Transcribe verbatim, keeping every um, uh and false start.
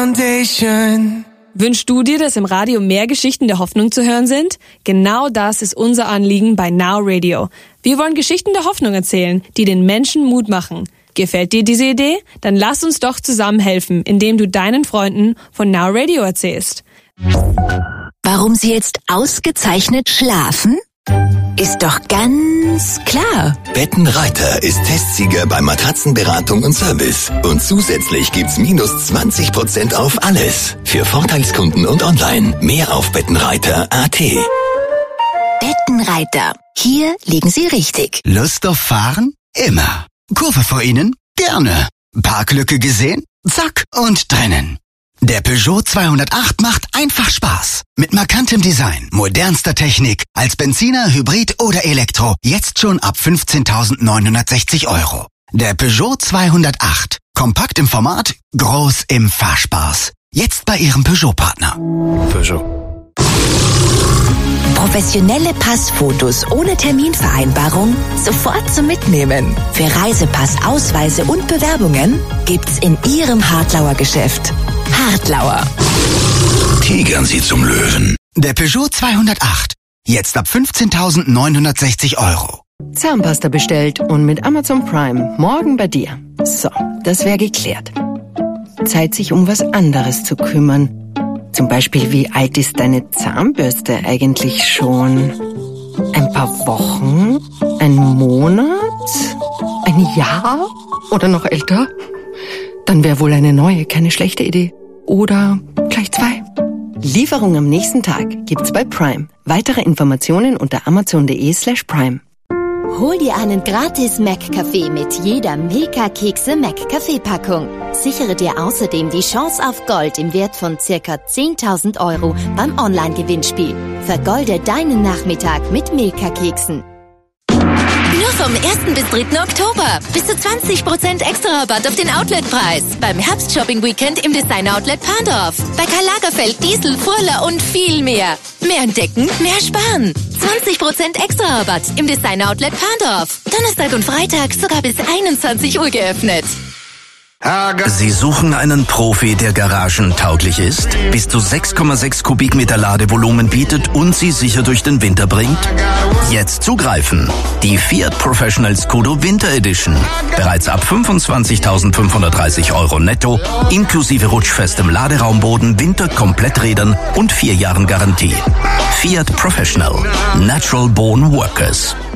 Wünschst du dir, dass im Radio mehr Geschichten der Hoffnung zu hören sind? Genau das ist unser Anliegen bei Now Radio. Wir wollen Geschichten der Hoffnung erzählen, die den Menschen Mut machen. Gefällt dir diese Idee? Dann lass uns doch zusammen helfen, indem du deinen Freunden von Now Radio erzählst. Warum sie jetzt ausgezeichnet schlafen? Ist doch ganz klar. Bettenreiter ist Testsieger bei Matratzenberatung und Service. Und zusätzlich gibt's minus zwanzig Prozent auf alles. Für Vorteilskunden und online. Mehr auf bettenreiter punkt a t. Bettenreiter. Hier liegen Sie richtig. Lust auf Fahren? Immer. Kurve vor Ihnen? Gerne. Parklücke gesehen? Zack und drinnen. Der Peugeot zweihundertacht macht einfach Spaß. Mit markantem Design, modernster Technik, als Benziner, Hybrid oder Elektro. Jetzt schon ab fünfzehntausendneunhundertsechzig Euro. Der Peugeot zweihundertacht. Kompakt im Format, groß im Fahrspaß. Jetzt bei Ihrem Peugeot-Partner. Peugeot. Professionelle Passfotos ohne Terminvereinbarung sofort zum Mitnehmen. Für Reisepass, Ausweise und Bewerbungen gibt's in Ihrem Hartlauer Geschäft. Hartlauer. Tigern Sie zum Löwen. Der Peugeot zweihundertacht. Jetzt ab fünfzehntausendneunhundertsechzig Euro. Zahnpasta bestellt und mit Amazon Prime morgen bei dir. So, das wäre geklärt. Zeit, sich um was anderes zu kümmern. Zum Beispiel, wie alt ist deine Zahnbürste eigentlich schon? Ein paar Wochen? Ein Monat? Ein Jahr? Oder noch älter? Dann wäre wohl eine neue keine schlechte Idee. Oder gleich zwei. Lieferung am nächsten Tag gibt's bei Prime. Weitere Informationen unter amazon.de slash prime. Hol dir einen gratis Mac-Kaffee mit jeder Milka-Kekse-Mac-Kaffee-Packung. Sichere dir außerdem die Chance auf Gold im Wert von circa zehntausend Euro beim Online-Gewinnspiel. Vergolde deinen Nachmittag mit Milka-Keksen. Nur vom ersten bis dritten Oktober. Bis zu zwanzig Prozent extra Rabatt auf den Outletpreis. Beim Herbst-Shopping-Weekend im Designer-Outlet Parndorf. Bei Karl Lagerfeld, Diesel, Furla und viel mehr. Mehr entdecken, mehr sparen. zwanzig Prozent extra Rabatt im Designer-Outlet Parndorf. Donnerstag und Freitag sogar bis einundzwanzig Uhr geöffnet. Sie suchen einen Profi, der garagentauglich ist, bis zu sechs Komma sechs Kubikmeter Ladevolumen bietet und Sie sicher durch den Winter bringt? Jetzt zugreifen! Die Fiat Professional Scudo Winter Edition. Bereits ab fünfundzwanzigtausendfünfhundertdreißig Euro netto, inklusive rutschfestem Laderaumboden, Winterkompletträdern und vier Jahren Garantie. Fiat Professional. Natural Born Workers.